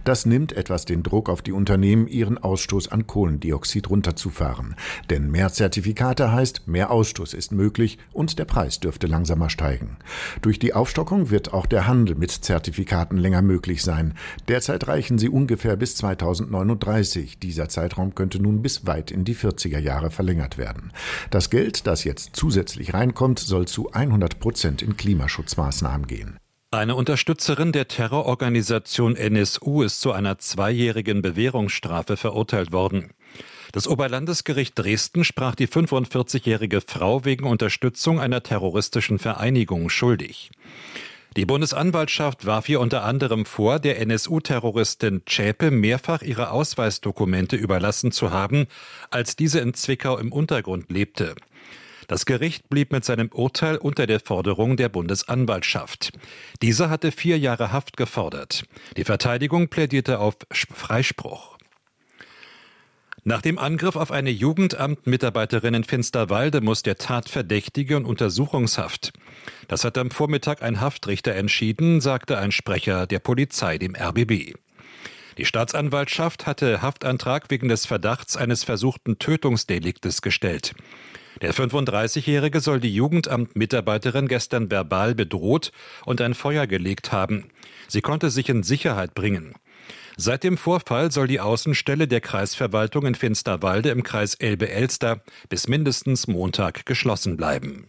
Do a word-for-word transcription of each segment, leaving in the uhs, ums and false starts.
Das nimmt etwas den Druck auf die Unternehmen, ihren Ausstoß an Kohlendioxid runterzufahren. Denn mehr Zertifikate heißt, mehr Ausstoß ist möglich und der Preis dürfte langsamer steigen. Durch die Aufstockung wird auch der Handel mit Zertifikaten länger möglich sein. Derzeit reichen sie ungefähr bis zweitausendneununddreißig. Dieser Zeitraum könnte nun bis weit in die vierziger Jahre verlängert werden. Das Geld, das jetzt zusätzlich reinkommt, soll zu hundert Prozent in Klimaschutzmaßnahmen gehen. Eine Unterstützerin der Terrororganisation N S U ist zu einer zweijährigen Bewährungsstrafe verurteilt worden. Das Oberlandesgericht Dresden sprach die fünfundvierzigjährige Frau wegen Unterstützung einer terroristischen Vereinigung schuldig. Die Bundesanwaltschaft warf ihr unter anderem vor, der N S U-Terroristin Zschäpe mehrfach ihre Ausweisdokumente überlassen zu haben, als diese in Zwickau im Untergrund lebte. Das Gericht blieb mit seinem Urteil unter der Forderung der Bundesanwaltschaft. Diese hatte vier Jahre Haft gefordert. Die Verteidigung plädierte auf Freispruch. Nach dem Angriff auf eine Jugendamt-Mitarbeiterin in Finsterwalde muss der Tatverdächtige in Untersuchungshaft. Das hat am Vormittag ein Haftrichter entschieden, sagte ein Sprecher der Polizei dem R B B. Die Staatsanwaltschaft hatte Haftantrag wegen des Verdachts eines versuchten Tötungsdeliktes gestellt. Der fünfunddreißigjährige soll die Jugendamt-Mitarbeiterin gestern verbal bedroht und ein Feuer gelegt haben. Sie konnte sich in Sicherheit bringen. Seit dem Vorfall soll die Außenstelle der Kreisverwaltung in Finsterwalde im Kreis Elbe-Elster bis mindestens Montag geschlossen bleiben.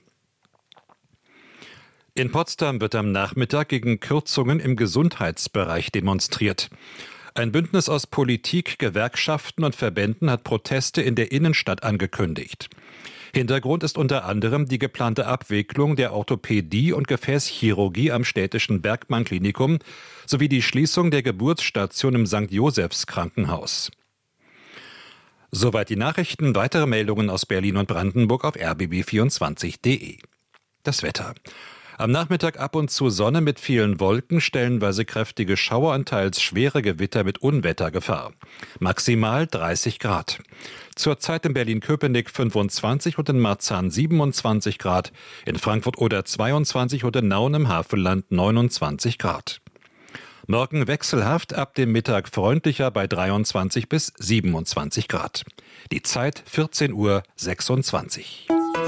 In Potsdam wird am Nachmittag gegen Kürzungen im Gesundheitsbereich demonstriert. Ein Bündnis aus Politik, Gewerkschaften und Verbänden hat Proteste in der Innenstadt angekündigt. Hintergrund ist unter anderem die geplante Abwicklung der Orthopädie und Gefäßchirurgie am städtischen Bergmann-Klinikum sowie die Schließung der Geburtsstation im Sankt Josephs Krankenhaus. Soweit die Nachrichten. Weitere Meldungen aus Berlin und Brandenburg auf r b b vierundzwanzig punkt d e. Das Wetter. Am Nachmittag ab und zu Sonne mit vielen Wolken, stellenweise kräftige Schauer und teils schwere Gewitter mit Unwettergefahr. Maximal dreißig Grad. Zurzeit in Berlin-Köpenick fünfundzwanzig und in Marzahn siebenundzwanzig Grad, in Frankfurt oder zweiundzwanzig und in Nauen im Havelland neunundzwanzig Grad. Morgen wechselhaft, ab dem Mittag freundlicher bei dreiundzwanzig bis siebenundzwanzig Grad. Die Zeit vierzehn Uhr sechsundzwanzig.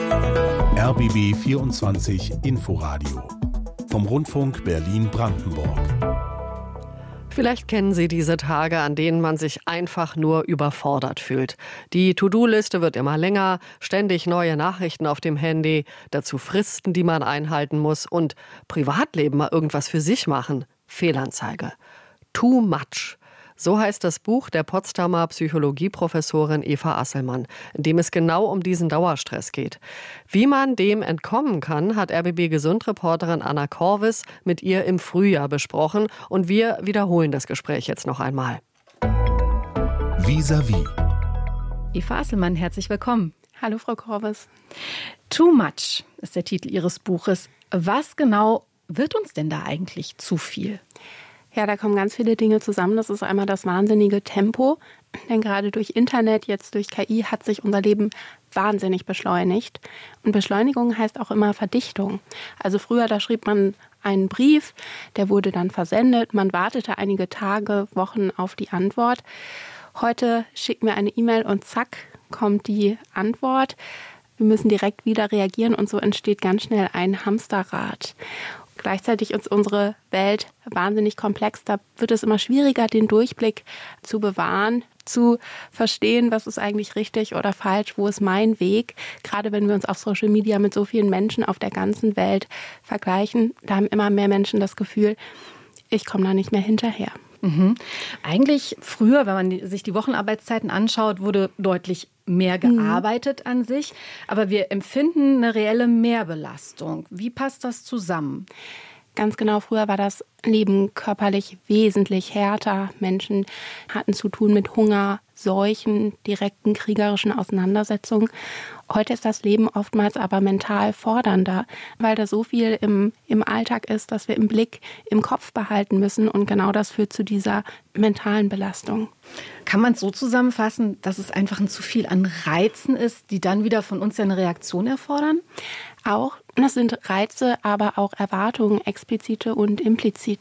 R B B vierundzwanzig Inforadio vom Rundfunk Berlin-Brandenburg. Vielleicht kennen Sie diese Tage, an denen man sich einfach nur überfordert fühlt. Die To-Do-Liste wird immer länger, ständig neue Nachrichten auf dem Handy, dazu Fristen, die man einhalten muss und Privatleben mal irgendwas für sich machen. Fehlanzeige. Too much. So heißt das Buch der Potsdamer Psychologieprofessorin Eva Asselmann, in dem es genau um diesen Dauerstress geht. Wie man dem entkommen kann, hat R B B-Gesundreporterin Anna Korvis mit ihr im Frühjahr besprochen. Und wir wiederholen das Gespräch jetzt noch einmal. Vis-à-vis. Eva Asselmann, herzlich willkommen. Hallo, Frau Korvis. Too much ist der Titel Ihres Buches. Was genau wird uns denn da eigentlich zu viel? Ja, da kommen ganz viele Dinge zusammen. Das ist einmal das wahnsinnige Tempo, denn gerade durch Internet, jetzt durch K I, hat sich unser Leben wahnsinnig beschleunigt. Und Beschleunigung heißt auch immer Verdichtung. Also früher, da schrieb man einen Brief, der wurde dann versendet. Man wartete einige Tage, Wochen auf die Antwort. Heute schicken wir eine E-Mail und zack, kommt die Antwort. Wir müssen direkt wieder reagieren und so entsteht ganz schnell ein Hamsterrad. Gleichzeitig ist unsere Welt wahnsinnig komplex. Da wird es immer schwieriger, den Durchblick zu bewahren, zu verstehen, was ist eigentlich richtig oder falsch, wo ist mein Weg. Gerade wenn wir uns auf Social Media mit so vielen Menschen auf der ganzen Welt vergleichen, da haben immer mehr Menschen das Gefühl, ich komme da nicht mehr hinterher. Mhm. Eigentlich früher, wenn man sich die Wochenarbeitszeiten anschaut, wurde deutlich mehr gearbeitet mhm. an sich. Aber wir empfinden eine reelle Mehrbelastung. Wie passt das zusammen? Ganz genau, früher war das Leben körperlich wesentlich härter. Menschen hatten zu tun mit Hunger, Seuchen, direkten kriegerischen Auseinandersetzungen. Heute ist das Leben oftmals aber mental fordernder, weil da so viel im, im Alltag ist, dass wir im Blick, im Kopf behalten müssen. Und genau das führt zu dieser mentalen Belastung. Kann man es so zusammenfassen, dass es einfach ein zu viel an Reizen ist, die dann wieder von uns ja eine Reaktion erfordern? Auch, das sind Reize, aber auch Erwartungen, explizite und implizite.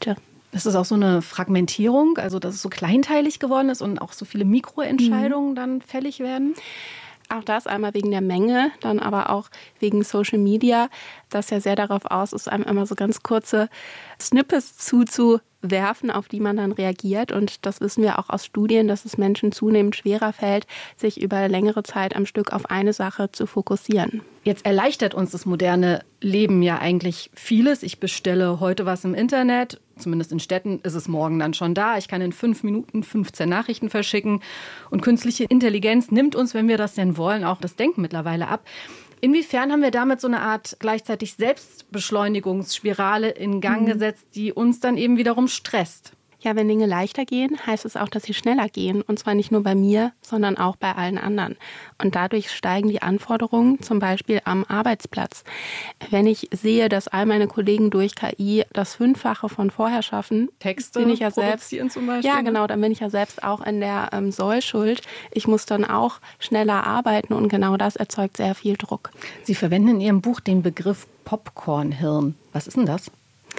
Das ist auch so eine Fragmentierung, also dass es so kleinteilig geworden ist und auch so viele Mikroentscheidungen mhm. dann fällig werden? Auch das einmal wegen der Menge, dann aber auch wegen Social Media, das ja sehr darauf aus ist, einem immer so ganz kurze Snippets zuzuwerfen, auf die man dann reagiert. Und das wissen wir auch aus Studien, dass es Menschen zunehmend schwerer fällt, sich über längere Zeit am Stück auf eine Sache zu fokussieren. Jetzt erleichtert uns das moderne Leben ja eigentlich vieles. Ich bestelle heute was im Internet, zumindest in Städten ist es morgen dann schon da. Ich kann in fünf Minuten fünfzehn Nachrichten verschicken. Und künstliche Intelligenz nimmt uns, wenn wir das denn wollen, auch das Denken mittlerweile ab. Inwiefern haben wir damit so eine Art gleichzeitig Selbstbeschleunigungsspirale in Gang mhm. gesetzt, die uns dann eben wiederum stresst? Ja, wenn Dinge leichter gehen, heißt es auch, dass sie schneller gehen. Und zwar nicht nur bei mir, sondern auch bei allen anderen. Und dadurch steigen die Anforderungen, zum Beispiel am Arbeitsplatz. Wenn ich sehe, dass all meine Kollegen durch K I das Fünffache von vorher schaffen, Texte bin ich ja selbst, zum Beispiel. Ja, genau, dann bin ich ja selbst auch in der ähm, Sollschuld. Ich muss dann auch schneller arbeiten und genau das erzeugt sehr viel Druck. Sie verwenden in Ihrem Buch den Begriff Popcornhirn. Was ist denn das?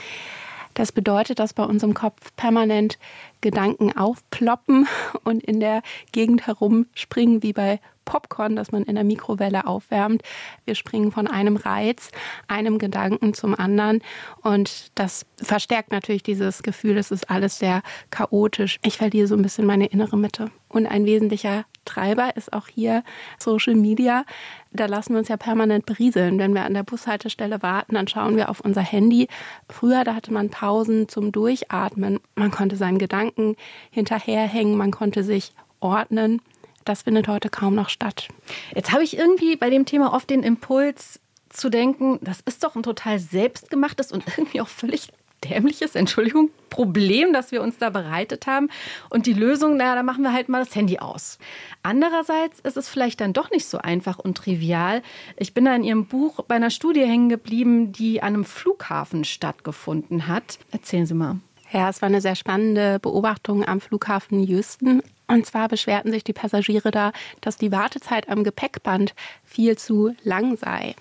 Das bedeutet, dass bei uns im Kopf permanent Gedanken aufploppen und in der Gegend herumspringen wie bei Popcorn, das man in der Mikrowelle aufwärmt. Wir springen von einem Reiz, einem Gedanken zum anderen und das verstärkt natürlich dieses Gefühl, es ist alles sehr chaotisch. Ich verliere so ein bisschen meine innere Mitte. Und ein wesentlicher Treiber ist auch hier Social Media. Da lassen wir uns ja permanent berieseln. Wenn wir an der Bushaltestelle warten, dann schauen wir auf unser Handy. Früher, da hatte man Pausen zum Durchatmen. Man konnte seinen Gedanken hinterherhängen, man konnte sich ordnen. Das findet heute kaum noch statt. Jetzt habe ich irgendwie bei dem Thema oft den Impuls zu denken, das ist doch ein total selbstgemachtes und irgendwie auch völlig dämliches, Entschuldigung, Problem, das wir uns da bereitet haben. Und die Lösung, naja, da machen wir halt mal das Handy aus. Andererseits ist es vielleicht dann doch nicht so einfach und trivial. Ich bin da in Ihrem Buch bei einer Studie hängen geblieben, die an einem Flughafen stattgefunden hat. Erzählen Sie mal. Ja, es war eine sehr spannende Beobachtung am Flughafen Houston. Und zwar beschwerten sich die Passagiere da, dass die Wartezeit am Gepäckband viel zu lang sei.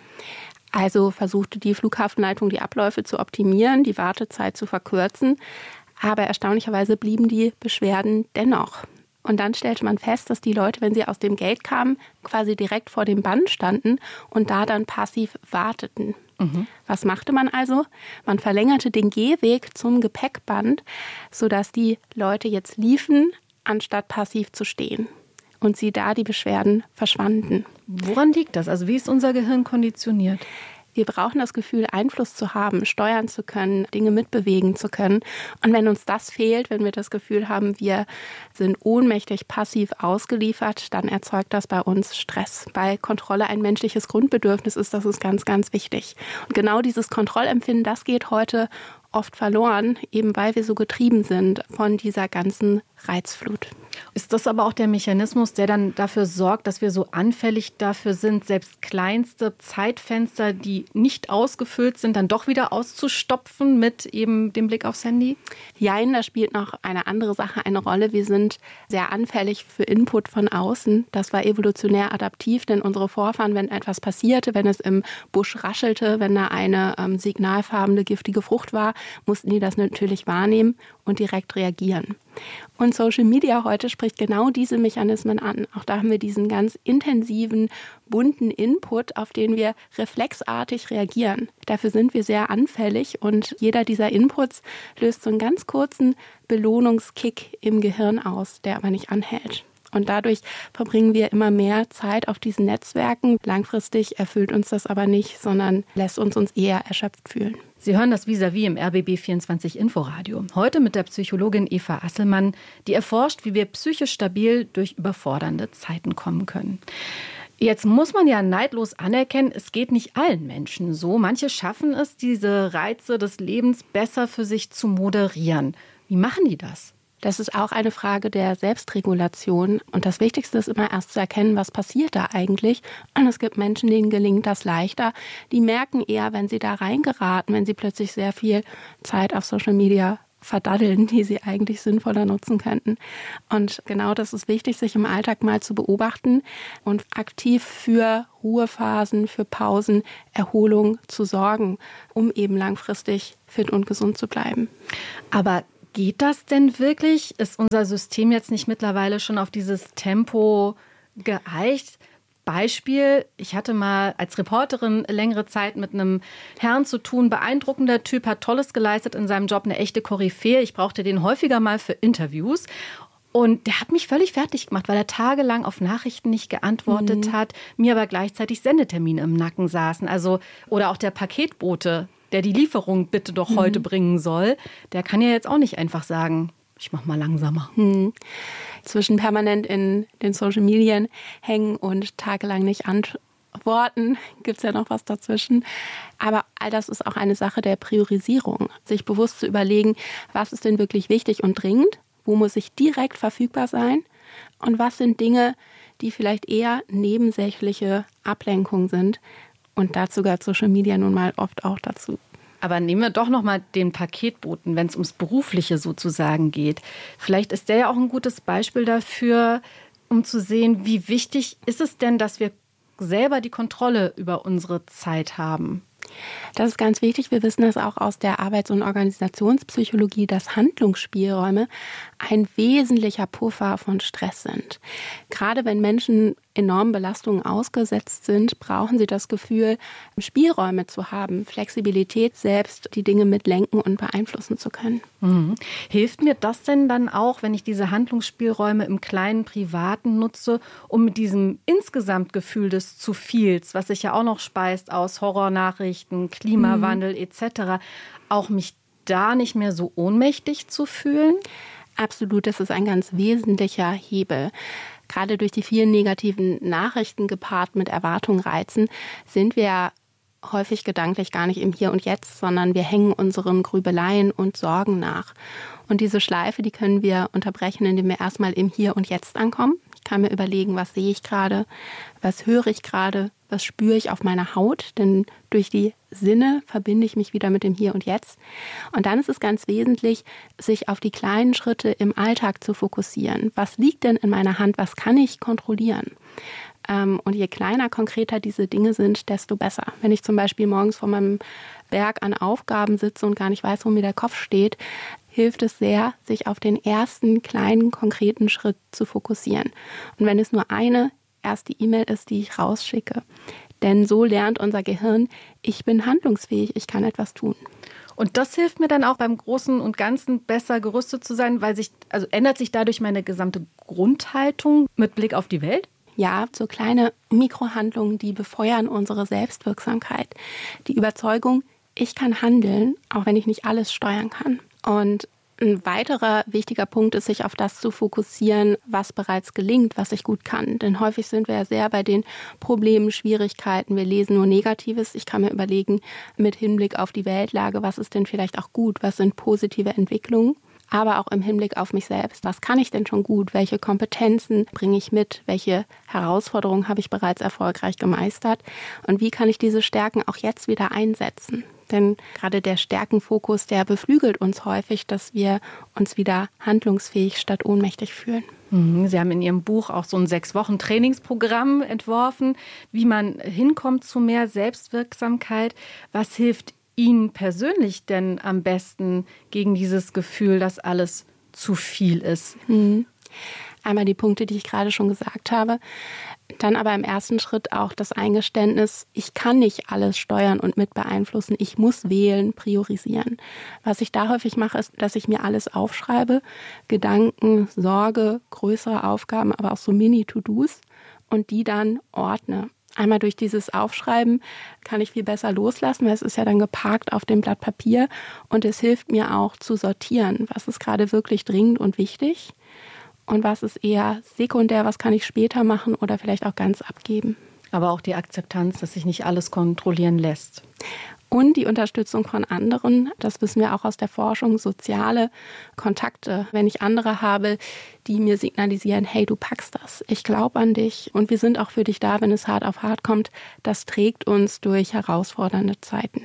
Also versuchte die Flughafenleitung, die Abläufe zu optimieren, die Wartezeit zu verkürzen. Aber erstaunlicherweise blieben die Beschwerden dennoch. Und dann stellte man fest, dass die Leute, wenn sie aus dem Gate kamen, quasi direkt vor dem Band standen und da dann passiv warteten. Mhm. Was machte man also? Man verlängerte den Gehweg zum Gepäckband, sodass die Leute jetzt liefen, anstatt passiv zu stehen. Und sie da die Beschwerden verschwanden. Woran liegt das? Also wie ist unser Gehirn konditioniert? Wir brauchen das Gefühl, Einfluss zu haben, steuern zu können, Dinge mitbewegen zu können. Und wenn uns das fehlt, wenn wir das Gefühl haben, wir sind ohnmächtig passiv ausgeliefert, dann erzeugt das bei uns Stress. Weil Kontrolle ein menschliches Grundbedürfnis ist, das ist ganz, ganz wichtig. Und genau dieses Kontrollempfinden, das geht heute oft verloren, eben weil wir so getrieben sind von dieser ganzen Reizflut. Ist das aber auch der Mechanismus, der dann dafür sorgt, dass wir so anfällig dafür sind, selbst kleinste Zeitfenster, die nicht ausgefüllt sind, dann doch wieder auszustopfen mit eben dem Blick aufs Handy? Jein, da spielt noch eine andere Sache eine Rolle. Wir sind sehr anfällig für Input von außen. Das war evolutionär adaptiv, denn unsere Vorfahren, wenn etwas passierte, wenn es im Busch raschelte, wenn da eine ähm, signalfarbene, giftige Frucht war, mussten die das natürlich wahrnehmen und direkt reagieren. Und Social Media heute spricht genau diese Mechanismen an. Auch da haben wir diesen ganz intensiven, bunten Input, auf den wir reflexartig reagieren. Dafür sind wir sehr anfällig und jeder dieser Inputs löst so einen ganz kurzen Belohnungskick im Gehirn aus, der aber nicht anhält. Und dadurch verbringen wir immer mehr Zeit auf diesen Netzwerken. Langfristig erfüllt uns das aber nicht, sondern lässt uns uns eher erschöpft fühlen. Sie hören das Vis-à-vis im R B B vierundzwanzig Inforadio. Heute mit der Psychologin Eva Asselmann, die erforscht, wie wir psychisch stabil durch überfordernde Zeiten kommen können. Jetzt muss man ja neidlos anerkennen, es geht nicht allen Menschen so. Manche schaffen es, diese Reize des Lebens besser für sich zu moderieren. Wie machen die das? Das ist auch eine Frage der Selbstregulation. Und das Wichtigste ist immer erst zu erkennen, was passiert da eigentlich. Und es gibt Menschen, denen gelingt das leichter. Die merken eher, wenn sie da reingeraten, wenn sie plötzlich sehr viel Zeit auf Social Media verdaddeln, die sie eigentlich sinnvoller nutzen könnten. Und genau das ist wichtig, sich im Alltag mal zu beobachten und aktiv für Ruhephasen, für Pausen, Erholung zu sorgen, um eben langfristig fit und gesund zu bleiben. Aber Geht das denn wirklich? Ist unser System jetzt nicht mittlerweile schon auf dieses Tempo geeicht? Beispiel, ich hatte mal als Reporterin längere Zeit mit einem Herrn zu tun, beeindruckender Typ, hat Tolles geleistet in seinem Job, eine echte Koryphäe. Ich brauchte den häufiger mal für Interviews. Und der hat mich völlig fertig gemacht, weil er tagelang auf Nachrichten nicht geantwortet mhm. hat, mir aber gleichzeitig Sendetermine im Nacken saßen. Also, oder auch der Paketbote, der die Lieferung bitte doch mhm. heute bringen soll, der kann ja jetzt auch nicht einfach sagen, ich mach mal langsamer. Mhm. Zwischen permanent in den Social Medien hängen und tagelang nicht antworten, gibt es ja noch was dazwischen. Aber all das ist auch eine Sache der Priorisierung. Sich bewusst zu überlegen, was ist denn wirklich wichtig und dringend, wo muss ich direkt verfügbar sein und was sind Dinge, die vielleicht eher nebensächliche Ablenkung sind. Und dazu gehört Social Media nun mal oft auch dazu. Aber nehmen wir doch noch mal den Paketboten, wenn es ums Berufliche sozusagen geht. Vielleicht ist der ja auch ein gutes Beispiel dafür, um zu sehen, wie wichtig ist es denn, dass wir selber die Kontrolle über unsere Zeit haben. Das ist ganz wichtig. Wir wissen das auch aus der Arbeits- und Organisationspsychologie, dass Handlungsspielräume ein wesentlicher Puffer von Stress sind. Gerade wenn Menschen enormen Belastungen ausgesetzt sind, brauchen sie das Gefühl, Spielräume zu haben, Flexibilität, selbst die Dinge mitlenken und beeinflussen zu können. Mhm. Hilft mir das denn dann auch, wenn ich diese Handlungsspielräume im kleinen Privaten nutze, um mit diesem Insgesamtgefühl des zu viels, was sich ja auch noch speist aus Horrornachrichten, Klimawandel mhm. et cetera, auch mich da nicht mehr so ohnmächtig zu fühlen? Absolut, das ist ein ganz wesentlicher Hebel. Gerade durch die vielen negativen Nachrichten gepaart mit Erwartungsreizen sind wir häufig gedanklich gar nicht im Hier und Jetzt, sondern wir hängen unseren Grübeleien und Sorgen nach. Und diese Schleife, die können wir unterbrechen, indem wir erstmal im Hier und Jetzt ankommen. Ich kann mir überlegen, was sehe ich gerade, was höre ich gerade, was spüre ich auf meiner Haut, denn durch die Sinne verbinde ich mich wieder mit dem Hier und Jetzt. Und dann ist es ganz wesentlich, sich auf die kleinen Schritte im Alltag zu fokussieren. Was liegt denn in meiner Hand, was kann ich kontrollieren? Und je kleiner, konkreter diese Dinge sind, desto besser. Wenn ich zum Beispiel morgens vor meinem Berg an Aufgaben sitze und gar nicht weiß, wo mir der Kopf steht, hilft es sehr, sich auf den ersten kleinen, konkreten Schritt zu fokussieren. Und wenn es nur eine erste E-Mail ist, die ich rausschicke. Denn so lernt unser Gehirn, ich bin handlungsfähig, ich kann etwas tun. Und das hilft mir dann auch beim Großen und Ganzen besser gerüstet zu sein, weil sich, also ändert sich dadurch meine gesamte Grundhaltung mit Blick auf die Welt? Ja, so kleine Mikrohandlungen, die befeuern unsere Selbstwirksamkeit. Die Überzeugung, ich kann handeln, auch wenn ich nicht alles steuern kann. Und ein weiterer wichtiger Punkt ist, sich auf das zu fokussieren, was bereits gelingt, was ich gut kann. Denn häufig sind wir ja sehr bei den Problemen, Schwierigkeiten. Wir lesen nur Negatives. Ich kann mir überlegen, mit Hinblick auf die Weltlage, was ist denn vielleicht auch gut? Was sind positive Entwicklungen? Aber auch im Hinblick auf mich selbst. Was kann ich denn schon gut? Welche Kompetenzen bringe ich mit? Welche Herausforderungen habe ich bereits erfolgreich gemeistert? Und wie kann ich diese Stärken auch jetzt wieder einsetzen? Denn gerade der Stärkenfokus, der beflügelt uns häufig, dass wir uns wieder handlungsfähig statt ohnmächtig fühlen. Sie haben in Ihrem Buch auch so ein sechs Wochen Trainingsprogramm entworfen, wie man hinkommt zu mehr Selbstwirksamkeit. Was hilft Ihnen persönlich denn am besten gegen dieses Gefühl, dass alles zu viel ist? Mhm. Einmal die Punkte, die ich gerade schon gesagt habe. Dann aber im ersten Schritt auch das Eingeständnis, ich kann nicht alles steuern und mit beeinflussen. Ich muss wählen, priorisieren. Was ich da häufig mache, ist, dass ich mir alles aufschreibe. Gedanken, Sorge, größere Aufgaben, aber auch so Mini-To-Dos und die dann ordne. Einmal durch dieses Aufschreiben kann ich viel besser loslassen, weil es ist ja dann geparkt auf dem Blatt Papier. Und es hilft mir auch zu sortieren, was ist gerade wirklich dringend und wichtig. Und was ist eher sekundär, was kann ich später machen oder vielleicht auch ganz abgeben. Aber auch die Akzeptanz, dass sich nicht alles kontrollieren lässt. Und die Unterstützung von anderen, das wissen wir auch aus der Forschung, soziale Kontakte. Wenn ich andere habe, die mir signalisieren, hey, du packst das, ich glaube an dich und wir sind auch für dich da, wenn es hart auf hart kommt, das trägt uns durch herausfordernde Zeiten.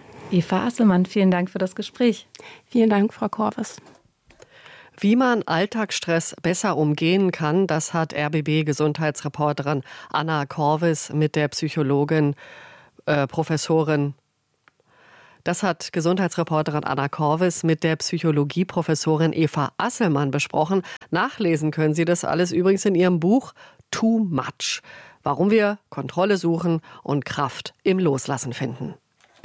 Eva Asselmann, vielen Dank für das Gespräch. Vielen Dank, Frau Korves. Wie man Alltagsstress besser umgehen kann, das hat R B B-Gesundheitsreporterin Anna Korvis mit der Psychologin, äh, Professorin Das hat Gesundheitsreporterin Anna Korvis mit der Psychologieprofessorin Eva Asselmann besprochen. Nachlesen können Sie das alles übrigens in ihrem Buch Too Much. Warum wir Kontrolle suchen und Kraft im Loslassen finden.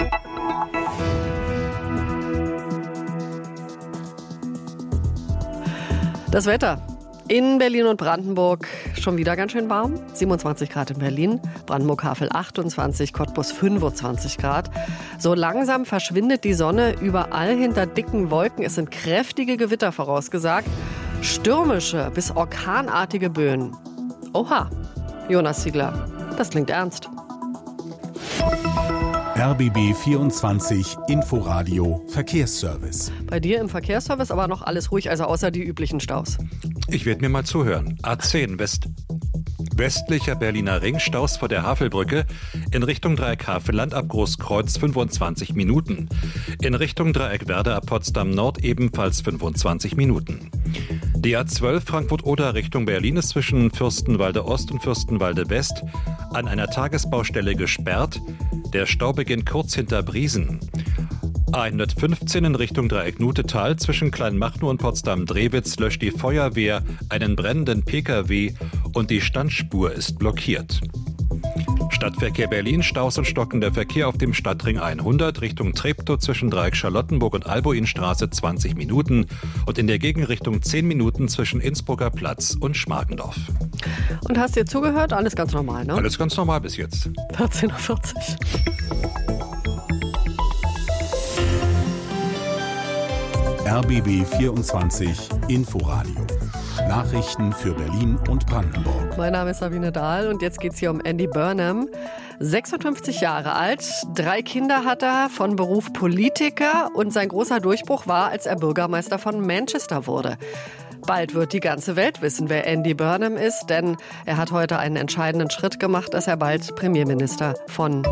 Das Wetter. In Berlin und Brandenburg schon wieder ganz schön warm. siebenundzwanzig Grad in Berlin, Brandenburg-Havel achtundzwanzig, Cottbus fünfundzwanzig Grad. So langsam verschwindet die Sonne überall hinter dicken Wolken. Es sind kräftige Gewitter vorausgesagt. Stürmische bis orkanartige Böen. Oha, Jonas Ziegler, das klingt ernst. R B B vierundzwanzig Inforadio Verkehrsservice. Bei dir im Verkehrsservice aber noch alles ruhig, also außer die üblichen Staus. Ich werde mir mal zuhören. A zehn West. Westlicher Berliner Ring, Staus vor der Havelbrücke. In Richtung Dreieck Havelland ab Großkreuz fünfundzwanzig Minuten. In Richtung Dreieck Werder ab Potsdam Nord ebenfalls fünfundzwanzig Minuten. Die A zwölf Frankfurt-Oder Richtung Berlin ist zwischen Fürstenwalde Ost und Fürstenwalde West an einer Tagesbaustelle gesperrt. Der Stau beginnt kurz hinter Briesen. A hundertfünfzehn in Richtung Dreieck Nutetal zwischen Kleinmachnow und Potsdam-Drewitz löscht die Feuerwehr einen brennenden Pkw und die Standspur ist blockiert. Stadtverkehr Berlin, Staus und stockender Verkehr auf dem Stadtring hundert Richtung Treptow zwischen Dreieck Charlottenburg und Albuinstraße zwanzig Minuten und in der Gegenrichtung zehn Minuten zwischen Innsbrucker Platz und Schmargendorf. Und hast dir zugehört? Alles ganz normal, ne? Alles ganz normal bis jetzt. vierzehn Uhr vierzig. R B B vierundzwanzig Inforadio. Nachrichten für Berlin und Brandenburg. Mein Name ist Sabine Dahl und jetzt geht es hier um Andy Burnham. sechsundfünfzig Jahre alt, drei Kinder hat er, von Beruf Politiker und sein großer Durchbruch war, als er Bürgermeister von Manchester wurde. Bald wird die ganze Welt wissen, wer Andy Burnham ist, denn er hat heute einen entscheidenden Schritt gemacht, dass er bald Premierminister von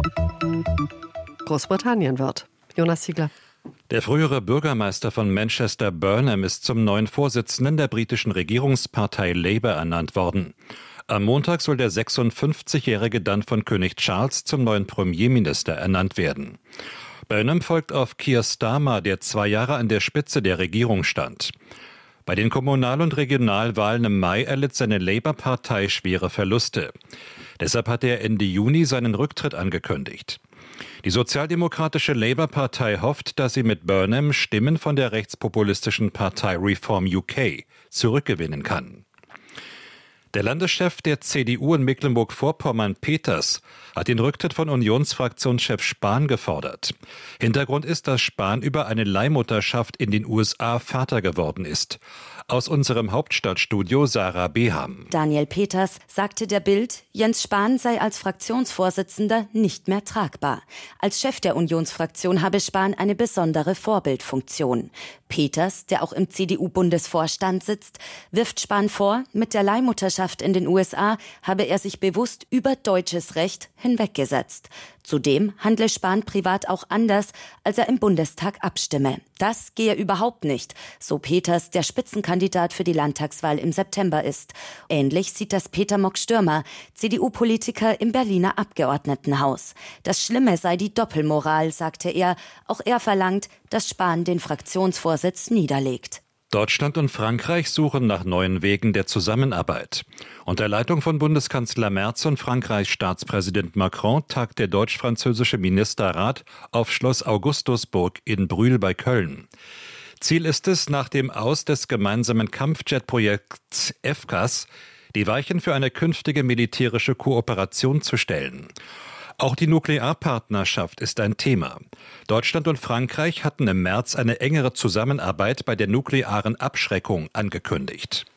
Großbritannien wird. Jonas Ziegler. Der frühere Bürgermeister von Manchester, Burnham, ist zum neuen Vorsitzenden der britischen Regierungspartei Labour ernannt worden. Am Montag soll der sechsundfünfzigjährige dann von König Charles zum neuen Premierminister ernannt werden. Burnham folgt auf Keir Starmer, der zwei Jahre an der Spitze der Regierung stand. Bei den Kommunal- und Regionalwahlen im Mai erlitt seine Labour-Partei schwere Verluste. Deshalb hat er Ende Juni seinen Rücktritt angekündigt. Die sozialdemokratische Labour-Partei hofft, dass sie mit Burnham Stimmen von der rechtspopulistischen Partei Reform U K zurückgewinnen kann. Der Landeschef der C D U in Mecklenburg-Vorpommern, Peters, hat den Rücktritt von Unionsfraktionschef Spahn gefordert. Hintergrund ist, dass Spahn über eine Leihmutterschaft in den U S A Vater geworden ist. Aus unserem Hauptstadtstudio Sarah Beham. Daniel Peters sagte der Bild, Jens Spahn sei als Fraktionsvorsitzender nicht mehr tragbar. Als Chef der Unionsfraktion habe Spahn eine besondere Vorbildfunktion. Peters, der auch im C D U-Bundesvorstand sitzt, wirft Spahn vor, mit der Leihmutterschaft in den U S A habe er sich bewusst über deutsches Recht hinweggesetzt. Zudem handle Spahn privat auch anders, als er im Bundestag abstimme. Das gehe überhaupt nicht, so Peters, der Spitzenkandidat für die Landtagswahl im September ist. Ähnlich sieht das Peter Mock-Stürmer, C D U-Politiker im Berliner Abgeordnetenhaus. Das Schlimme sei die Doppelmoral, sagte er. Auch er verlangt, dass Spahn den Fraktionsvorsitz niederlegt. Deutschland und Frankreich suchen nach neuen Wegen der Zusammenarbeit. Unter Leitung von Bundeskanzler Merz und Frankreichs Staatspräsident Macron tagt der deutsch-französische Ministerrat auf Schloss Augustusburg in Brühl bei Köln. Ziel ist es, nach dem Aus des gemeinsamen Kampfjet-Projekts F C A S die Weichen für eine künftige militärische Kooperation zu stellen. Auch die Nuklearpartnerschaft ist ein Thema. Deutschland und Frankreich hatten im März eine engere Zusammenarbeit bei der nuklearen Abschreckung angekündigt.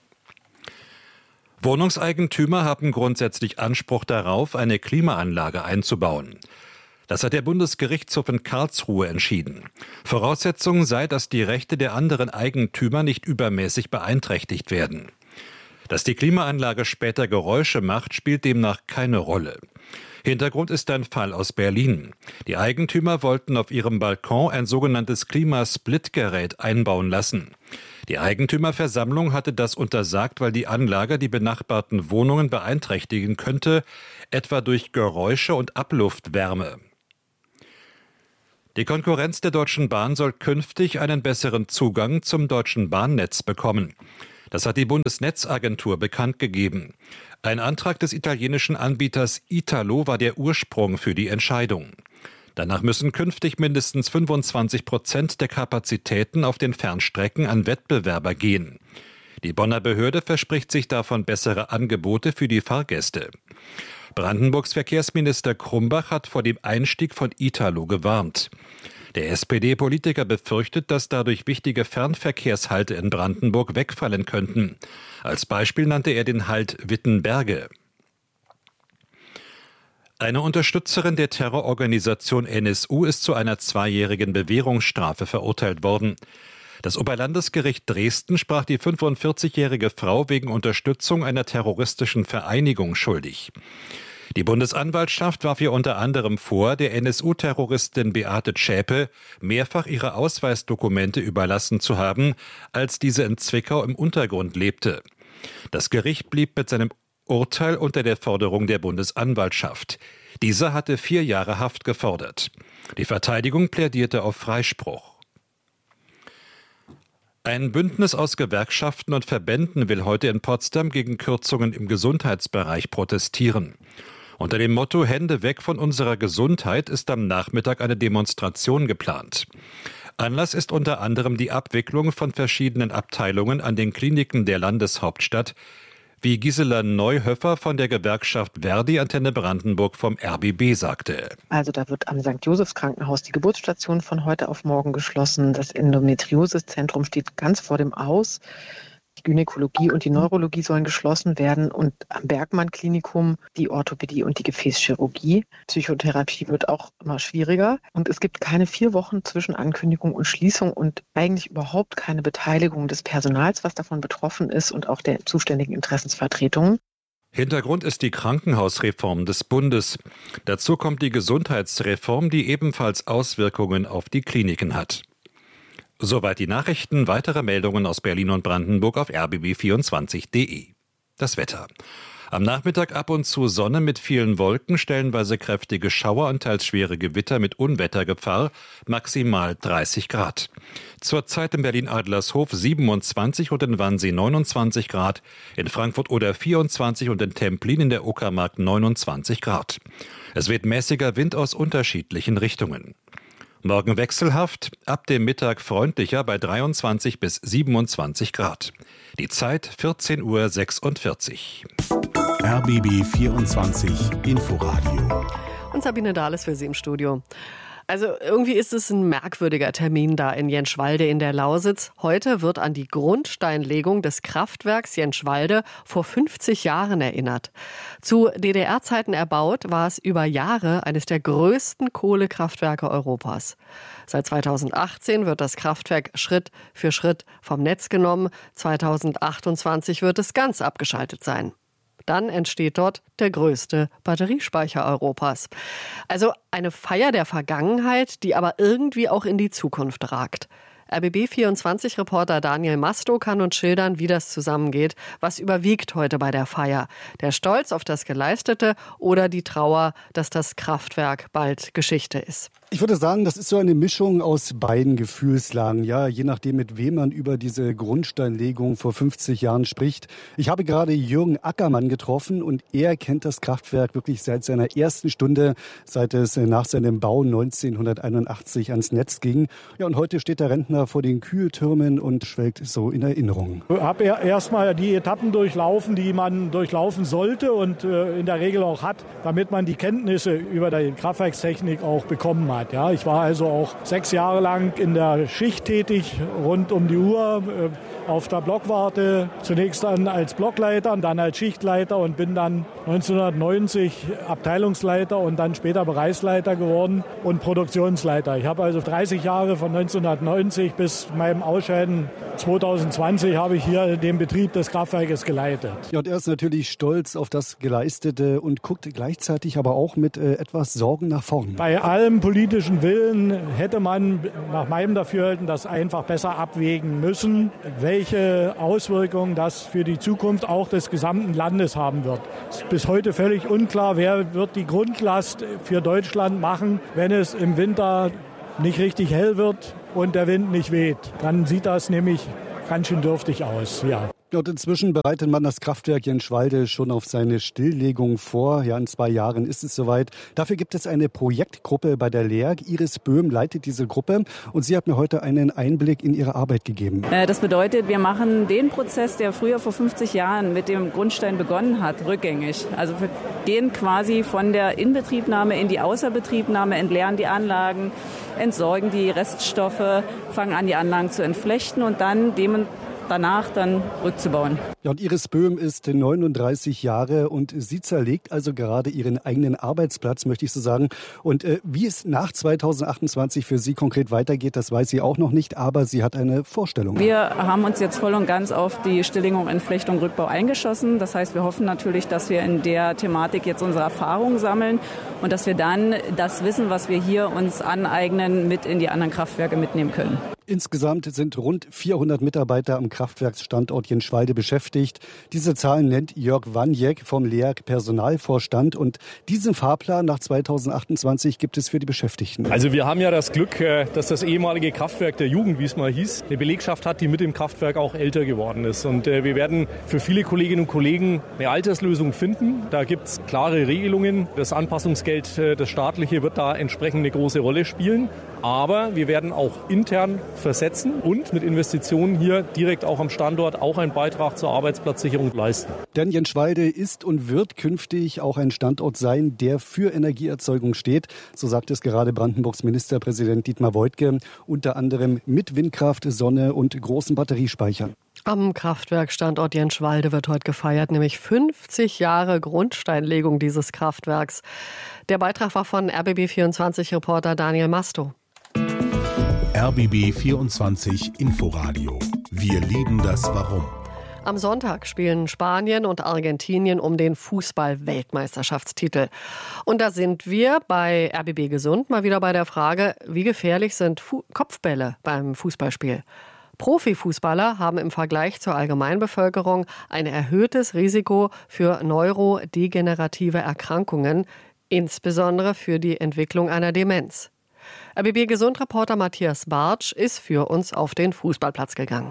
Wohnungseigentümer haben grundsätzlich Anspruch darauf, eine Klimaanlage einzubauen. Das hat der Bundesgerichtshof in Karlsruhe entschieden. Voraussetzung sei, dass die Rechte der anderen Eigentümer nicht übermäßig beeinträchtigt werden. Dass die Klimaanlage später Geräusche macht, spielt demnach keine Rolle. Hintergrund ist ein Fall aus Berlin. Die Eigentümer wollten auf ihrem Balkon ein sogenanntes Klimasplit-Gerät einbauen lassen. Die Eigentümerversammlung hatte das untersagt, weil die Anlage die benachbarten Wohnungen beeinträchtigen könnte, etwa durch Geräusche und Abluftwärme. Die Konkurrenz der Deutschen Bahn soll künftig einen besseren Zugang zum deutschen Bahnnetz bekommen. Das hat die Bundesnetzagentur bekannt gegeben. Ein Antrag des italienischen Anbieters Italo war der Ursprung für die Entscheidung. Danach müssen künftig mindestens fünfundzwanzig Prozent der Kapazitäten auf den Fernstrecken an Wettbewerber gehen. Die Bonner Behörde verspricht sich davon bessere Angebote für die Fahrgäste. Brandenburgs Verkehrsminister Krumbach hat vor dem Einstieg von Italo gewarnt. Der S P D-Politiker befürchtet, dass dadurch wichtige Fernverkehrshalte in Brandenburg wegfallen könnten. Als Beispiel nannte er den Halt Wittenberge. Eine Unterstützerin der Terrororganisation N S U ist zu einer zweijährigen Bewährungsstrafe verurteilt worden. Das Oberlandesgericht Dresden sprach die fünfundvierzigjährige Frau wegen Unterstützung einer terroristischen Vereinigung schuldig. Die Bundesanwaltschaft warf ihr unter anderem vor, der N S U-Terroristin Beate Zschäpe mehrfach ihre Ausweisdokumente überlassen zu haben, als diese in Zwickau im Untergrund lebte. Das Gericht blieb mit seinem Urteil unter der Forderung der Bundesanwaltschaft. Dieser hatte vier Jahre Haft gefordert. Die Verteidigung plädierte auf Freispruch. Ein Bündnis aus Gewerkschaften und Verbänden will heute in Potsdam gegen Kürzungen im Gesundheitsbereich protestieren. Unter dem Motto »Hände weg von unserer Gesundheit« ist am Nachmittag eine Demonstration geplant. Anlass ist unter anderem die Abwicklung von verschiedenen Abteilungen an den Kliniken der Landeshauptstadt, wie Gisela Neuhöfer von der Gewerkschaft Verdi Antenne Brandenburg vom R B B sagte. Also da wird am Sankt Josephs Krankenhaus die Geburtsstation von heute auf morgen geschlossen. Das Endometriosezentrum steht ganz vor dem Aus. Die Gynäkologie und die Neurologie sollen geschlossen werden und am Bergmann-Klinikum die Orthopädie und die Gefäßchirurgie. Psychotherapie wird auch immer schwieriger und es gibt keine vier Wochen zwischen Ankündigung und Schließung und eigentlich überhaupt keine Beteiligung des Personals, was davon betroffen ist und auch der zuständigen Interessensvertretungen. Hintergrund ist die Krankenhausreform des Bundes. Dazu kommt die Gesundheitsreform, die ebenfalls Auswirkungen auf die Kliniken hat. Soweit die Nachrichten. Weitere Meldungen aus Berlin und Brandenburg auf r b b vierundzwanzig punkt d e. Das Wetter. Am Nachmittag ab und zu Sonne mit vielen Wolken, stellenweise kräftige Schauer und teils schwere Gewitter mit Unwettergefahr, maximal dreißig Grad. Zurzeit in Berlin-Adlershof siebenundzwanzig und in Wannsee neunundzwanzig Grad, in Frankfurt oder vierundzwanzig und in Templin in der Uckermark neunundzwanzig Grad. Es weht mäßiger Wind aus unterschiedlichen Richtungen. Morgen wechselhaft, ab dem Mittag freundlicher bei dreiundzwanzig bis siebenundzwanzig Grad. Die Zeit vierzehn Uhr sechsundvierzig. R B B vierundzwanzig Inforadio. Und Sabine Dahl ist für Sie im Studio. Also irgendwie ist es ein merkwürdiger Termin da in Jenschwalde in der Lausitz. Heute wird an die Grundsteinlegung des Kraftwerks Jenschwalde vor fünfzig Jahren erinnert. Zu D D R-Zeiten erbaut, war es über Jahre eines der größten Kohlekraftwerke Europas. Seit zweitausendachtzehn wird das Kraftwerk Schritt für Schritt vom Netz genommen. zweitausendachtundzwanzig wird es ganz abgeschaltet sein. Dann entsteht dort der größte Batteriespeicher Europas. Also eine Feier der Vergangenheit, die aber irgendwie auch in die Zukunft ragt. R B B vierundzwanzig-Reporter Daniel Masto kann uns schildern, wie das zusammengeht. Was überwiegt heute bei der Feier? Der Stolz auf das Geleistete oder die Trauer, dass das Kraftwerk bald Geschichte ist? Ich würde sagen, das ist so eine Mischung aus beiden Gefühlslagen, ja, je nachdem, mit wem man über diese Grundsteinlegung vor fünfzig Jahren spricht. Ich habe gerade Jürgen Ackermann getroffen und er kennt das Kraftwerk wirklich seit seiner ersten Stunde, seit es nach seinem Bau neunzehnhunderteinundachtzig ans Netz ging. Ja, und heute steht der Rentner vor den Kühltürmen und schwelgt so in Erinnerung. Ich habe erstmal die Etappen durchlaufen, die man durchlaufen sollte und äh, in der Regel auch hat, damit man die Kenntnisse über die Kraftwerkstechnik auch bekommen hat. Ja, ich war also auch sechs Jahre lang in der Schicht tätig, rund um die Uhr, äh, auf der Blockwarte. Zunächst dann als Blockleiter und dann als Schichtleiter und bin dann neunzehnhundertneunzig Abteilungsleiter und dann später Bereichsleiter geworden und Produktionsleiter. Ich habe also dreißig Jahre von neunzehnhundertneunzig bis meinem Ausscheiden zweitausendzwanzig habe ich hier den Betrieb des Kraftwerkes geleitet. Ja, und er ist natürlich stolz auf das Geleistete und guckt gleichzeitig aber auch mit äh, etwas Sorgen nach vorn. Bei allem politischen Willen hätte man nach meinem Dafürhalten das einfach besser abwägen müssen, welche Auswirkungen das für die Zukunft auch des gesamten Landes haben wird. Es ist bis heute völlig unklar, wer wird die Grundlast für Deutschland machen, wenn es im Winter nicht richtig hell wird und der Wind nicht weht. Dann sieht das nämlich ganz schön dürftig aus, ja. Und inzwischen bereitet man das Kraftwerk Jenschwalde schon auf seine Stilllegung vor. Ja, in zwei Jahren ist es soweit. Dafür gibt es eine Projektgruppe bei der L E R G. Iris Böhm leitet diese Gruppe und sie hat mir heute einen Einblick in ihre Arbeit gegeben. Das bedeutet, wir machen den Prozess, der früher vor fünfzig Jahren mit dem Grundstein begonnen hat, rückgängig. Also wir gehen quasi von der Inbetriebnahme in die Außerbetriebnahme, entleeren die Anlagen, entsorgen die Reststoffe, fangen an, die Anlagen zu entflechten und dann dementsprechend danach dann rückzubauen. Ja, und Iris Böhm ist neununddreißig Jahre und sie zerlegt also gerade ihren eigenen Arbeitsplatz, möchte ich so sagen. Und äh, wie es nach zweitausendachtundzwanzig für sie konkret weitergeht, das weiß sie auch noch nicht, aber sie hat eine Vorstellung. Wir haben uns jetzt voll und ganz auf die Stilllegung, Entflechtung, Rückbau eingeschossen. Das heißt, wir hoffen natürlich, dass wir in der Thematik jetzt unsere Erfahrungen sammeln und dass wir dann das Wissen, was wir hier uns aneignen, mit in die anderen Kraftwerke mitnehmen können. Insgesamt sind rund vierhundert Mitarbeiter am Kraftwerksstandort Jenschwalde beschäftigt. Diese Zahlen nennt Jörg Wanjek vom L E R G Personalvorstand. Und diesen Fahrplan nach zweitausendachtundzwanzig gibt es für die Beschäftigten. Also wir haben ja das Glück, dass das ehemalige Kraftwerk der Jugend, wie es mal hieß, eine Belegschaft hat, die mit dem Kraftwerk auch älter geworden ist. Und wir werden für viele Kolleginnen und Kollegen eine Alterslösung finden. Da gibt es klare Regelungen. Das Anpassungsgeld, das staatliche, wird da entsprechend eine große Rolle spielen. Aber wir werden auch intern versetzen und mit Investitionen hier direkt auch am Standort auch einen Beitrag zur Arbeitsplatzsicherung leisten. Denn Jenschwalde ist und wird künftig auch ein Standort sein, der für Energieerzeugung steht. So sagt es gerade Brandenburgs Ministerpräsident Dietmar Woidke, unter anderem mit Windkraft, Sonne und großen Batteriespeichern. Am Kraftwerkstandort Jenschwalde wird heute gefeiert, nämlich fünfzig Jahre Grundsteinlegung dieses Kraftwerks. Der Beitrag war von R B B vierundzwanzig-Reporter Daniel Masto. R B B vierundzwanzig Inforadio. Wir lieben das Warum. Am Sonntag spielen Spanien und Argentinien um den Fußball-Weltmeisterschaftstitel. Und da sind wir bei R B B Gesund mal wieder bei der Frage, wie gefährlich sind Fu- Kopfbälle beim Fußballspiel? Profifußballer haben im Vergleich zur Allgemeinbevölkerung ein erhöhtes Risiko für neurodegenerative Erkrankungen, insbesondere für die Entwicklung einer Demenz. R B B-Gesundreporter Matthias Bartsch ist für uns auf den Fußballplatz gegangen.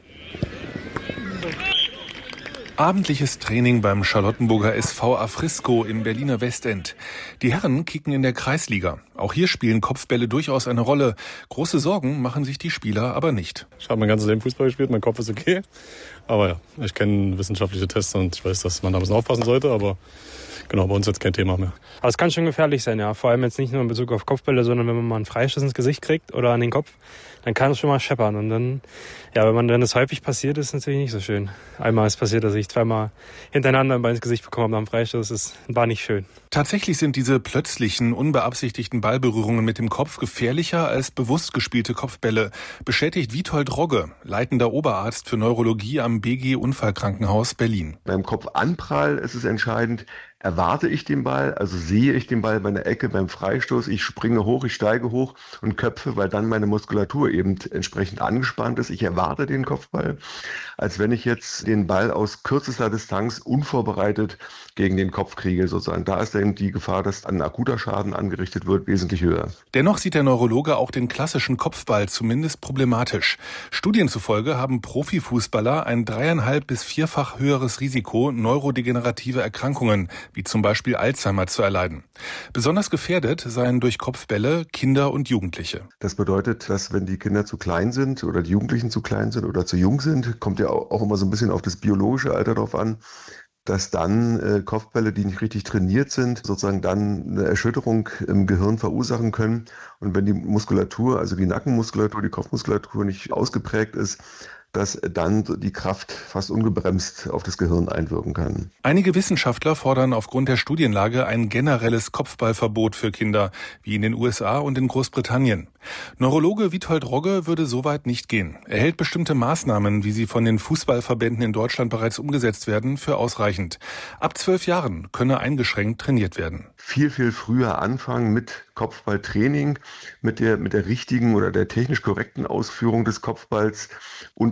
Abendliches Training beim Charlottenburger S V Afrisco im Berliner Westend. Die Herren kicken in der Kreisliga. Auch hier spielen Kopfbälle durchaus eine Rolle. Große Sorgen machen sich die Spieler aber nicht. Ich habe mein ganzes Leben Fußball gespielt, mein Kopf ist okay. Aber ja, ich kenne wissenschaftliche Tests und ich weiß, dass man da ein bisschen aufpassen sollte, aber genau, bei uns jetzt kein Thema mehr. Aber es kann schon gefährlich sein, ja. Vor allem jetzt nicht nur in Bezug auf Kopfbälle, sondern wenn man mal einen Freistoß ins Gesicht kriegt oder an den Kopf, dann kann es schon mal scheppern. Und dann, ja, wenn man dann das häufig passiert, ist es natürlich nicht so schön. Einmal ist passiert, dass ich zweimal hintereinander ein Bein ins Gesicht bekommen habe nach dem Freistoß. Das war nicht schön. Tatsächlich sind diese plötzlichen, unbeabsichtigten Ballberührungen mit dem Kopf gefährlicher als bewusst gespielte Kopfbälle, bestätigt Witold Rogge, leitender Oberarzt für Neurologie am B G Unfallkrankenhaus Berlin. Beim Kopfanprall ist es entscheidend, erwarte ich den Ball, also sehe ich den Ball bei einer Ecke, beim Freistoß, ich springe hoch, ich steige hoch und köpfe, weil dann meine Muskulatur eben entsprechend angespannt ist. Ich erwarte den Kopfball, als wenn ich jetzt den Ball aus kürzester Distanz unvorbereitet gegen den Kopf kriege sozusagen. Da ist eben die Gefahr, dass ein akuter Schaden angerichtet wird, wesentlich höher. Dennoch sieht der Neurologe auch den klassischen Kopfball zumindest problematisch. Studien zufolge haben Profifußballer ein dreieinhalb bis vierfach höheres Risiko, neurodegenerative Erkrankungen wie zum Beispiel Alzheimer zu erleiden. Besonders gefährdet seien durch Kopfbälle Kinder und Jugendliche. Das bedeutet, dass wenn die Kinder zu klein sind oder die Jugendlichen zu klein sind oder zu jung sind, kommt ja auch immer so ein bisschen auf das biologische Alter drauf an, dass dann äh, Kopfbälle, die nicht richtig trainiert sind, sozusagen dann eine Erschütterung im Gehirn verursachen können. Und wenn die Muskulatur, also die Nackenmuskulatur, die Kopfmuskulatur nicht ausgeprägt ist, dass dann die Kraft fast ungebremst auf das Gehirn einwirken kann. Einige Wissenschaftler fordern aufgrund der Studienlage ein generelles Kopfballverbot für Kinder, wie in den U S A und in Großbritannien. Neurologe Witold Rogge würde soweit nicht gehen. Er hält bestimmte Maßnahmen, wie sie von den Fußballverbänden in Deutschland bereits umgesetzt werden, für ausreichend. Ab zwölf Jahren könne eingeschränkt trainiert werden. Viel, viel früher anfangen mit Kopfballtraining, mit der, mit der richtigen oder der technisch korrekten Ausführung des Kopfballs und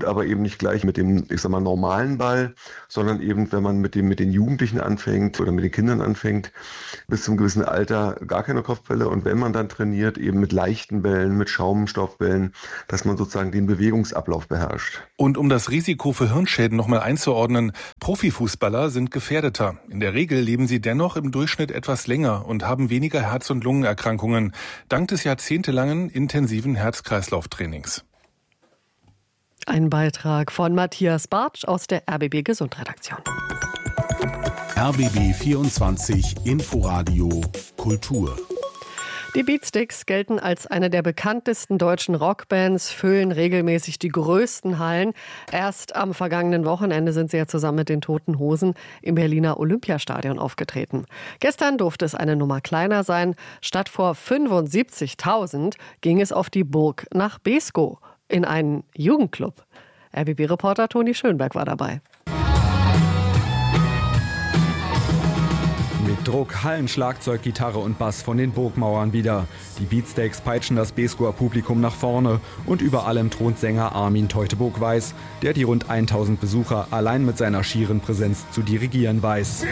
aber eben nicht gleich mit dem, ich sag mal, normalen Ball, sondern eben, wenn man mit dem, mit den Jugendlichen anfängt oder mit den Kindern anfängt, bis zum gewissen Alter gar keine Kopfbälle. Und wenn man dann trainiert, eben mit leichten Bällen, mit Schaumstoffbällen, dass man sozusagen den Bewegungsablauf beherrscht. Und um das Risiko für Hirnschäden nochmal einzuordnen, Profifußballer sind gefährdeter. In der Regel leben sie dennoch im Durchschnitt etwas länger und haben weniger Herz- und Lungenerkrankungen, dank des jahrzehntelangen intensiven Herz-Kreislauf-Trainings. Ein Beitrag von Matthias Bartsch aus der R B B Gesundredaktion. R B B vierundzwanzig Inforadio Kultur. Die Beatsticks gelten als eine der bekanntesten deutschen Rockbands, füllen regelmäßig die größten Hallen. Erst am vergangenen Wochenende sind sie ja zusammen mit den Toten Hosen im Berliner Olympiastadion aufgetreten. Gestern durfte es eine Nummer kleiner sein. Statt vor fünfundsiebzigtausend ging es auf die Burg nach Beeskow in einen Jugendclub. R B B-Reporter Toni Schönberg war dabei. Mit Druck hallen Schlagzeug, Gitarre und Bass von den Burgmauern wieder. Die Beatsteaks peitschen das Beeskower Publikum nach vorne und über allem thront Sänger Armin Teutoburg-Weiß, der die rund tausend Besucher allein mit seiner schieren Präsenz zu dirigieren weiß.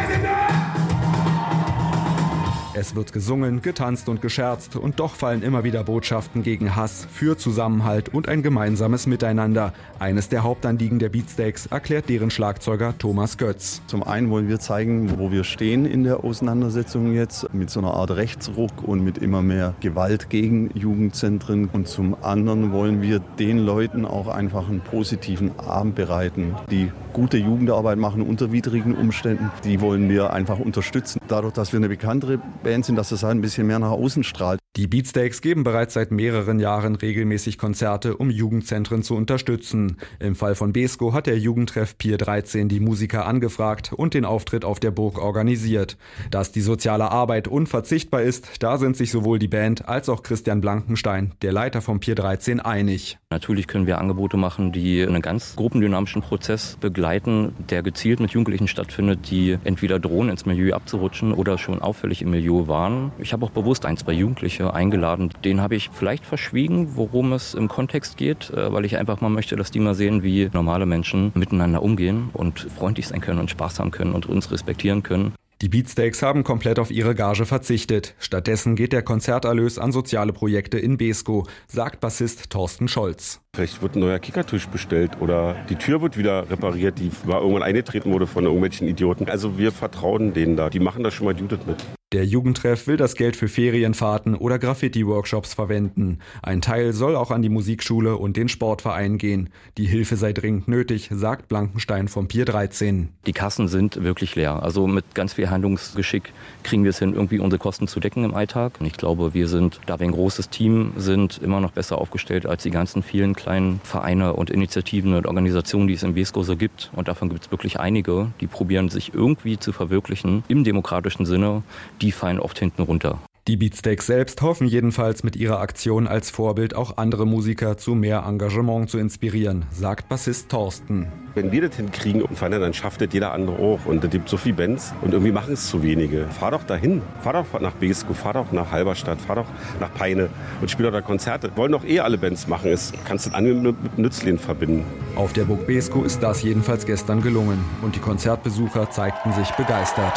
Es wird gesungen, getanzt und gescherzt und doch fallen immer wieder Botschaften gegen Hass, für Zusammenhalt und ein gemeinsames Miteinander. Eines der Hauptanliegen der Beatsteaks, erklärt deren Schlagzeuger Thomas Götz. Zum einen wollen wir zeigen, wo wir stehen in der Auseinandersetzung jetzt, mit so einer Art Rechtsruck und mit immer mehr Gewalt gegen Jugendzentren. Und zum anderen wollen wir den Leuten auch einfach einen positiven Abend bereiten, die gute Jugendarbeit machen unter widrigen Umständen. Die wollen wir einfach unterstützen. Dadurch, dass wir eine bekanntere Band sind, dass das halt ein bisschen mehr nach außen strahlt. Die Beatsteaks geben bereits seit mehreren Jahren regelmäßig Konzerte, um Jugendzentren zu unterstützen. Im Fall von Beeskow hat der Jugendtreff Pier dreizehn die Musiker angefragt und den Auftritt auf der Burg organisiert. Dass die soziale Arbeit unverzichtbar ist, da sind sich sowohl die Band als auch Christian Blankenstein, der Leiter von Pier dreizehn, einig. Natürlich können wir Angebote machen, die einen ganz gruppendynamischen Prozess begleiten, der gezielt mit Jugendlichen stattfindet, die entweder drohen, ins Milieu abzurutschen oder schon auffällig im Milieu waren. Ich habe auch bewusst ein, zwei Jugendliche eingeladen. Den habe ich vielleicht verschwiegen, worum es im Kontext geht, weil ich einfach mal möchte, dass die mal sehen, wie normale Menschen miteinander umgehen und freundlich sein können und Spaß haben können und uns respektieren können. Die Beatsteaks haben komplett auf ihre Gage verzichtet. Stattdessen geht der Konzerterlös an soziale Projekte in Beeskow, sagt Bassist Thorsten Scholz. Vielleicht wird ein neuer Kickertisch bestellt oder die Tür wird wieder repariert, die mal irgendwann eingetreten wurde von irgendwelchen Idioten. Also wir vertrauen denen da. Die machen das schon mal gut mit. Der Jugendtreff will das Geld für Ferienfahrten oder Graffiti-Workshops verwenden. Ein Teil soll auch an die Musikschule und den Sportverein gehen. Die Hilfe sei dringend nötig, sagt Blankenstein vom Pier dreizehn. Die Kassen sind wirklich leer. Also mit ganz viel Handlungsgeschick kriegen wir es hin, irgendwie unsere Kosten zu decken im Alltag. Und ich glaube, wir sind, da wir ein großes Team sind, immer noch besser aufgestellt als die ganzen vielen kleinen Vereine und Initiativen und Organisationen, die es in Beeskow so gibt. Und davon gibt es wirklich einige, die probieren sich irgendwie zu verwirklichen im demokratischen Sinne. Die fallen oft hinten runter. Die Beatsteaks selbst hoffen jedenfalls mit ihrer Aktion als Vorbild auch andere Musiker zu mehr Engagement zu inspirieren, sagt Bassist Thorsten. Wenn wir das hinkriegen und fanden, dann schafft das jeder andere auch. Und es gibt so viele Bands und irgendwie machen es zu wenige. Fahr doch dahin. Fahr doch nach Beeskow, fahr doch nach Halberstadt, fahr doch nach Peine und spiel doch da Konzerte. Wollen doch eh alle Bands machen. Es kannst du das mit Nützlingen verbinden. Auf der Burg Beeskow ist das jedenfalls gestern gelungen. Und die Konzertbesucher zeigten sich begeistert.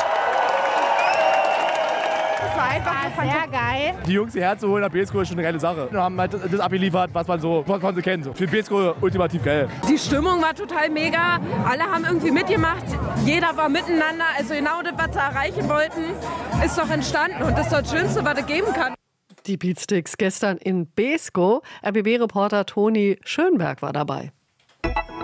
Das war einfach sehr geil. Die Jungs hierher zu holen nach Beeskow ist schon eine geile Sache. Wir haben halt das abgeliefert, was man so, was man so kennt. Für Beeskow ultimativ geil. Die Stimmung war total mega. Alle haben irgendwie mitgemacht. Jeder war miteinander. Also genau das, was sie erreichen wollten, ist doch entstanden. Und das ist doch das Schönste, was es geben kann. Die Beatsteaks gestern in Beeskow. R B B-Reporter Toni Schönberg war dabei.